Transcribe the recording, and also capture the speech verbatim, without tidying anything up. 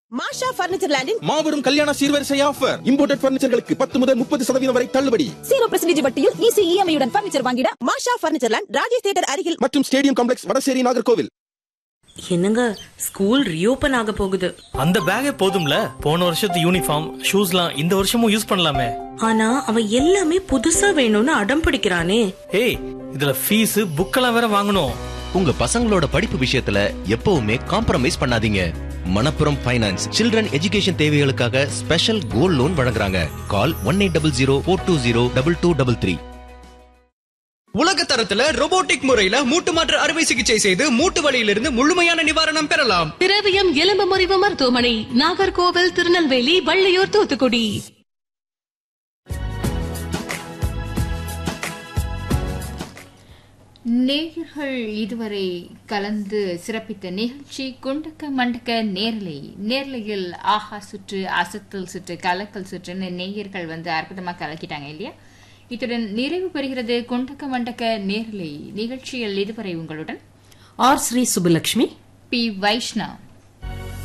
மாஷா furniture லேண்டின் மாபெரும் கல்யாண சீர்வரிசை offer. Imported பர்னிச்சர்களுக்கு பத்து முதல் முப்பது சதவீதம் வரை தள்ளுபடி. ஜீரோ பர்சன்டேஜ் வட்டியில் ஈஸி இஎம்ஐ உடன் பர்னிச்சர் வாங்கிட மாஷா பர்னிச்சர் லேண்ட் ராஜேஷ் தியேட்டர் அருகில் மற்றும் ஸ்டேடியம் காம்ப்ளெக்ஸ் வடசேரி நாகர்கோவில். என்னங்க ஸ்கூல் ரீஓபன் ஆக போகுது. அந்த பேக்கே போதும்ல, போன வருஷத்து யூனிஃபார்ம் ஷூஸ்லாம் இந்த வருஷமும் யூஸ் பண்ணலாமே. ஆனா அவன் எல்லாமே புதுசா வேணும்னு அடம் பிடிக்கிறானே. ஏய், இதுல ஃபீஸ் புக்கெல்லாம் வேற வாங்கணும். உங்க பசங்களோட படிப்பு விஷயத்துல எப்பவுமே காம்ப்ரமைஸ் பண்ணாதீங்க. மணப்புரம் ஃபைனான்ஸ் சில்ட்ரன் எஜுகேஷன் தேவைகளுக்காக ஸ்பெஷல் கோல்ட் லோன் வழங்குறாங்க. கால் one eight double zero four two zero double two double three. உலக தரத்துல ரோபோட்டிக் முறையில மூட்டு மாற்று அறுவை சிகிச்சை செய்து மூட்டு வலியிலிருந்து முழுமையான நிவாரணம் பெறலாம். திரவியம் எலும்பு முறிவு மருத்துவமனை, நாகர்கோவில், திருநெல்வேலி, வள்ளியூர், தூத்துக்குடி. நேயர்கள் இதுவரை கலந்து சிறப்பித்த நிகழ்ச்சி குண்டக்க மண்டக்க நேரலை. நேரலையில் ஆஹா சுற்று, அசத்தல் சுற்று, கலக்கல் சுற்றுன்னு நேயர்கள் வந்து அற்புதமா கலக்கிட்டாங்க இல்லையா? இத்துடன் நிறைவு பெறுகிறது குண்டக்க மண்டக்க நேரலை நிகழ்ச்சியில். இதுவரை உங்களுடன் ஆர் ஸ்ரீ சுப்புலட்சுமி, பி வைஷ்ணவ்.